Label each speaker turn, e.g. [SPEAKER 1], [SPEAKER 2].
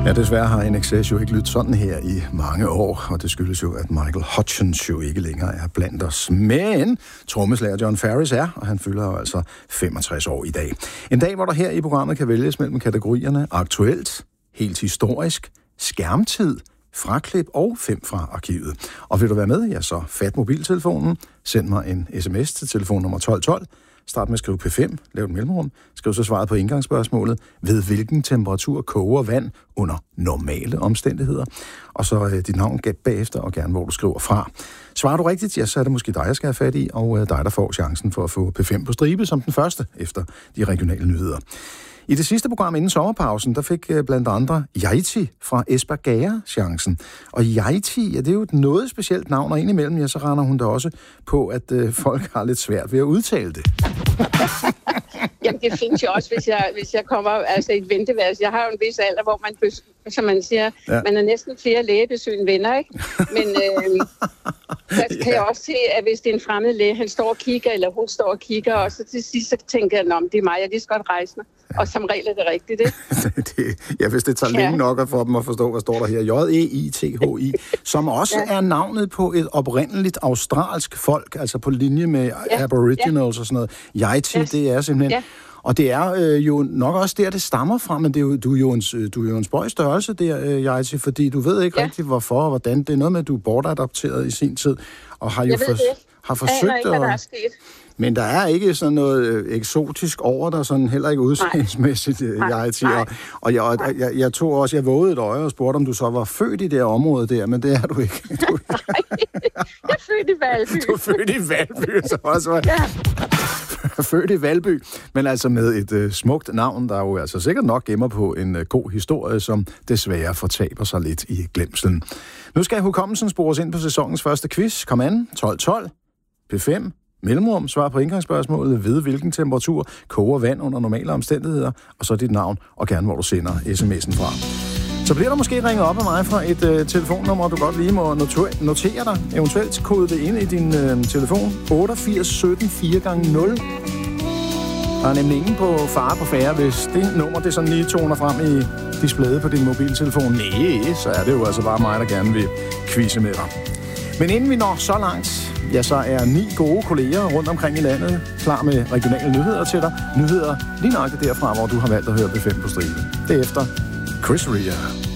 [SPEAKER 1] Ja, desværre har NXS jo ikke lyttet sådan her i mange år, og det skyldes jo, at Michael Hutchence jo ikke længere er blandt os. Men trommeslager John Farris er, og han fylder jo altså 65 år i dag. En dag, hvor der her i programmet kan vælges mellem kategorierne aktuelt, helt historisk, skærmtid, fraklip og 5 fra arkivet. Og vil du være med, ja, så fat mobiltelefonen, send mig en sms til telefonnummer 1212, start med at skrive P5, lav et mellemrum, skriv så svaret på indgangsspørgsmålet, ved hvilken temperatur koger vand under normale omstændigheder, og så dit navn bagefter, og gerne hvor du skriver fra. Svarer du rigtigt, ja, så er det måske dig, jeg skal have fat i, og dig, der får chancen for at få P5 på stribe som den første efter de regionale nyheder. I det sidste program inden sommerpausen, der fik blandt andre Yaiti fra Espergærde chancen. Og Yaiti, ja, det er jo et noget specielt navn, og indimellem, ja, så render hun da også på, at folk har lidt svært ved at udtale det.
[SPEAKER 2] Jamen, det findes jo også, hvis jeg kommer altså i et venteværelse. Jeg har jo en vis alder, hvor man, som man siger, man er næsten flere lægebesøg end venner, ikke? Men så kan jeg også se, at hvis det er en fremmed læge, han står og kigger, eller hun står og kigger, og så til sidst så tænker jeg, det er mig, jeg lige skal godt rejse mig. Og som regel er det rigtigt, ikke?
[SPEAKER 1] Ja, hvis det tager længe nok at få dem at forstå, hvad står der her. J-E-I-T-H-I, som også er navnet på et oprindeligt australsk folk, altså på linje med Aboriginals og sådan noget. Yaiti, det er simpelthen... Ja. Og det er jo nok også der, det stammer fra, men det er jo, du er jo en spøj størrelse der, Yaiti, fordi du ved ikke rigtig, hvorfor og hvordan. Det er noget med, at du er bortadopteret i sin tid, og har jo har forsøgt at... Men der er ikke sådan noget eksotisk over dig, sådan heller ikke udseendsmæssigt, Yaiti. Og jeg tog også, jeg vågede et øje og spurgte, om du så var født i det område der, men det er du ikke.
[SPEAKER 2] Nej, jeg er født i Valby.
[SPEAKER 1] Du er født i Valby, så også. Ja. Født i Valby, men altså med et smukt navn, der jo altså sikkert nok gemmer på en god historie, som desværre fortaber sig lidt i glemslen. Nu skal hukommelsen spores ind på sæsonens første quiz. Kom an, 1212, P5, mellemrum, svar på indgangsspørgsmålet, ved hvilken temperatur koger vand under normale omstændigheder, og så dit navn, og gerne hvor du sender sms'en fra. Så bliver der måske ringet op af mig fra et telefonnummer, du godt lige må notere dig. Eventuelt kode det ind i din telefon. 88 17 4x0. Der er nemlig ingen på fare på færre, hvis det nummer det sådan lige toner frem i displayet på din mobiltelefon. Nej, så er det jo altså bare mig, der gerne vil quizze med dig. Men inden vi når så langt, ja, så er 9 gode kolleger rundt omkring i landet klar med regionale nyheder til dig. Nyheder lige nøjagtigt derfra, hvor du har valgt at høre P5 på stribe. Det er efter Chris Rea.